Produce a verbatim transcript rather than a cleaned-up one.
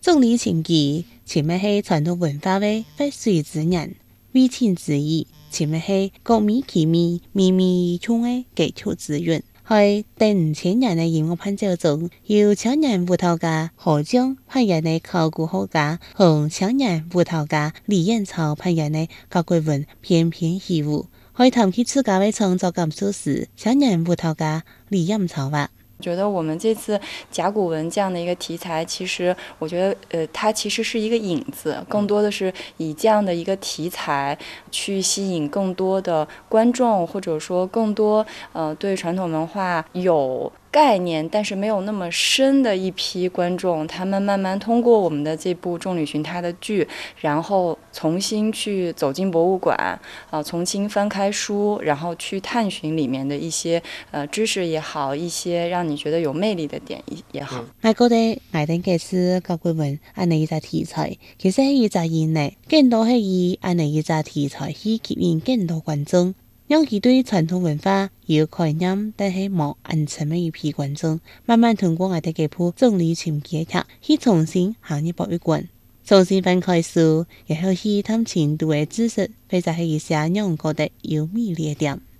众里情谊，前面是传统文化的发水之人，为情之意，前面是国美其美，美美chung的技术资源。在第五千年的音乐伴奏中，有青年舞蹈家何炅扮演的考古学家和青年舞蹈家李彦超扮演的甲骨文翩翩起舞。在谈起自家的创作感受时，青年舞蹈家李彦超话。 觉得我们这次甲骨文这样的一个题材，其实我觉得，呃，它其实是一个引子，更多的是以这样的一个题材去吸引更多的观众，或者说更多呃对传统文化有概念但是没有那么深的一批观众，他们慢慢通过我们的这部《众里寻他》的剧，然后重新去走进博物馆，啊、呃，重新翻开书，然后去探寻里面的一些呃知识也好，一些让你觉得有魅力的点也好。 我覺得我哋嘅是甲骨文安尼一個題材，其實係一個引嚟，更多係以安尼一個題材去吸引更多觀眾。讓佢對傳統文化有概念，但係冇暗沉嘅一批觀眾，慢慢通過我哋嘅部眾里尋奇劇去重新行入博物館，重新翻開書，然後去探深度嘅知識，或者係一些讓我覺得有魅力嘅點。